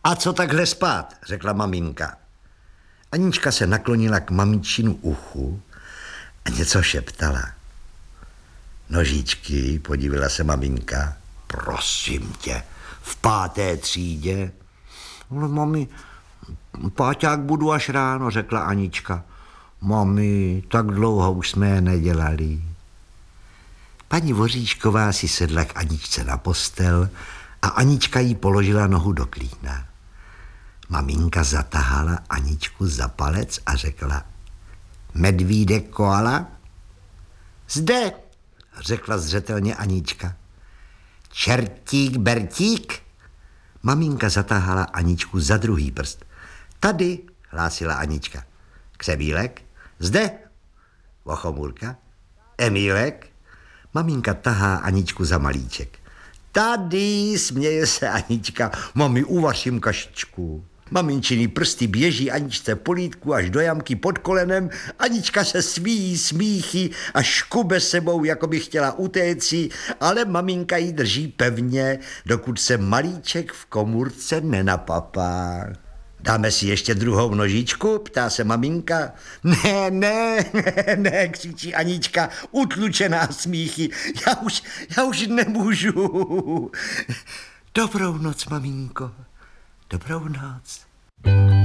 A co takhle spát, řekla maminka. Anička se naklonila k mamičinu uchu a něco šeptala. Nožičky, podívila se maminka. Prosím tě, v 5. třídě? No, mami, páťák budu až ráno, řekla Anička. Mami, tak dlouho už jsme je nedělali. Paní Voříšková si sedla k Aničce na postel a Anička jí položila nohu do klína. Maminka zatahala Aničku za palec a řekla: Medvídek koala? Zde, řekla zřetelně Anička. Čertík Bertík? Maminka zatahala Aničku za druhý prst. Tady, hlásila Anička. Křebílek? Zde. Vochomůrka? Emílek? Maminka tahá Aničku za malíček. Tady, směje se Anička, mami, uvařím kašičku. Maminčiny prsty běží Aničce po lítku až do jamky pod kolenem. Anička se svíjí smíchy a škube sebou, jako by chtěla utéci, ale maminka ji drží pevně, dokud se malíček v komůrce nenapapá. Dáme si ještě druhou nožičku, ptá se maminka. Ne, křičí Anička, utlučená smíchy. Já už nemůžu. Dobrou noc, maminko. Dobrou noc.